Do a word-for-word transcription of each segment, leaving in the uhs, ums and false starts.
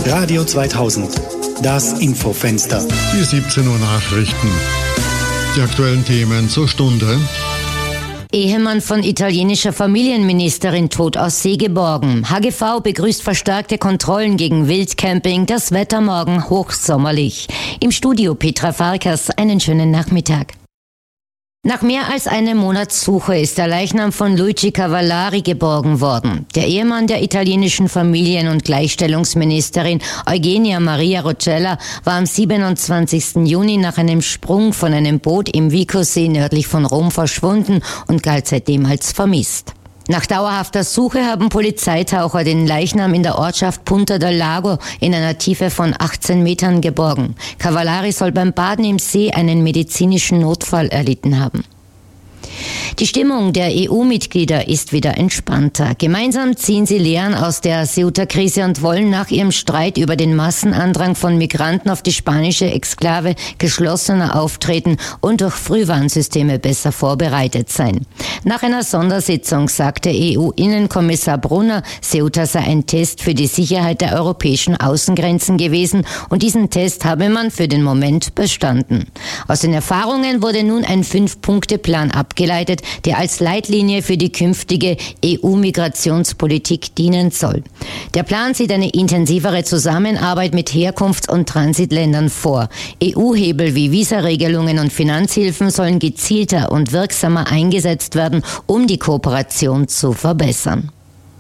Radio zweitausend, das Infofenster. Die siebzehn Uhr Nachrichten. Die aktuellen Themen zur Stunde. Ehemann von italienischer Familienministerin tot aus See geborgen. H G V begrüßt verstärkte Kontrollen gegen Wildcamping. Das Wetter morgen hochsommerlich. Im Studio Petra Farkas. Einen schönen Nachmittag. Nach mehr als einem Monat Suche ist der Leichnam von Luigi Cavallari geborgen worden. Der Ehemann der italienischen Familien- und Gleichstellungsministerin Eugenia Maria Roccella war am siebenundzwanzigsten Juni nach einem Sprung von einem Boot im Vicosee nördlich von Rom verschwunden und galt seitdem als vermisst. Nach dauerhafter Suche haben Polizeitaucher den Leichnam in der Ortschaft Punta del Lago in einer Tiefe von achtzehn Metern geborgen. Cavallari soll beim Baden im See einen medizinischen Notfall erlitten haben. Die Stimmung der E U-Mitglieder ist wieder entspannter. Gemeinsam ziehen sie Lehren aus der Ceuta-Krise und wollen nach ihrem Streit über den Massenandrang von Migranten auf die spanische Exklave geschlossener auftreten und durch Frühwarnsysteme besser vorbereitet sein. Nach einer Sondersitzung sagte E U-Innenkommissar Brunner, Ceuta sei ein Test für die Sicherheit der europäischen Außengrenzen gewesen und diesen Test habe man für den Moment bestanden. Aus den Erfahrungen wurde nun ein Fünf-Punkte-Plan abgeleitet, der als Leitlinie für die künftige E U-Migrationspolitik dienen soll. Der Plan sieht eine intensivere Zusammenarbeit mit Herkunfts- und Transitländern vor. E U-Hebel wie Visaregelungen und Finanzhilfen sollen gezielter und wirksamer eingesetzt werden, um die Kooperation zu verbessern.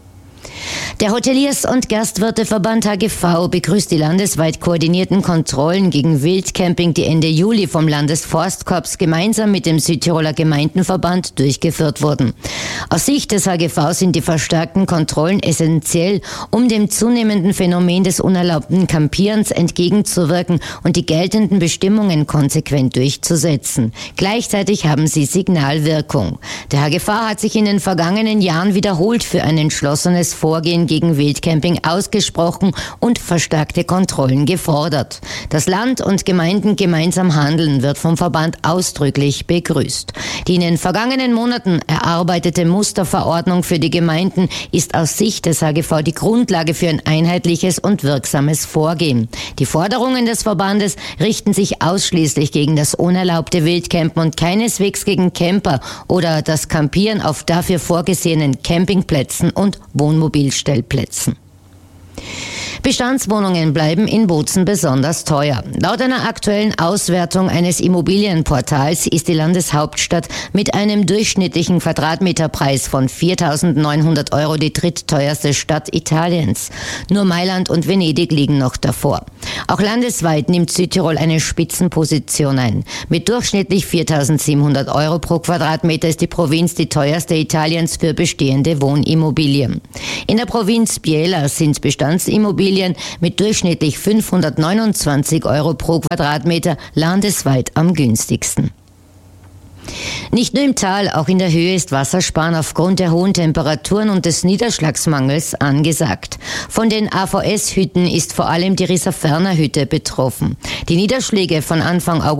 Der Hoteliers- und Gastwirteverband H G V begrüßt die landesweit koordinierten Kontrollen gegen Wildcamping, die Ende Juli vom Landesforstkorps gemeinsam mit dem Südtiroler Gemeindenverband durchgeführt wurden. Aus Sicht des H G V sind die verstärkten Kontrollen essentiell, um dem zunehmenden Phänomen des unerlaubten Campierens entgegenzuwirken und die geltenden Bestimmungen konsequent durchzusetzen. Gleichzeitig haben sie Signalwirkung. Der H G V hat sich in den vergangenen Jahren wiederholt für ein entschlossenes Vorgehen gegen Wildcamping ausgesprochen und verstärkte Kontrollen gefordert. Das Land und Gemeinden gemeinsam handeln wird vom Verband ausdrücklich begrüßt. Die in den vergangenen Monaten erarbeitete Musterverordnung für die Gemeinden ist aus Sicht des H G V die Grundlage für ein einheitliches und wirksames Vorgehen. Die Forderungen des Verbandes richten sich ausschließlich gegen das unerlaubte Wildcampen und keineswegs gegen Camper oder das Campieren auf dafür vorgesehenen Campingplätzen und Wohnmobilstellplätzen. Bestandswohnungen bleiben in Bozen besonders teuer. Laut einer aktuellen Auswertung eines Immobilienportals ist die Landeshauptstadt mit einem durchschnittlichen Quadratmeterpreis von viertausendneunhundert Euro die drittteuerste Stadt Italiens. Nur Mailand und Venedig liegen noch davor. Auch landesweit nimmt Südtirol eine Spitzenposition ein. Mit durchschnittlich viertausendsiebenhundert Euro pro Quadratmeter ist die Provinz die teuerste Italiens für bestehende Wohnimmobilien. In der Provinz Biella sind Bestandsimmobilien mit durchschnittlich fünfhundertneunundzwanzig Euro pro Quadratmeter landesweit am günstigsten. Nicht nur im Tal, auch in der Höhe ist Wassersparen aufgrund der hohen Temperaturen und des Niederschlagsmangels angesagt. Von den A V S-Hütten ist vor allem die Rieserferner Hütte betroffen. Die Niederschläge von Anfang August